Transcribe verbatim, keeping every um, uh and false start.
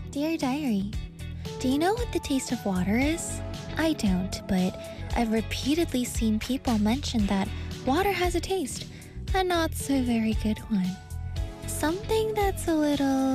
Dear Diary, do you know what the taste of water is? I don't, but I've repeatedly seen people mention that water has a taste, a not so very good one. Something that's a little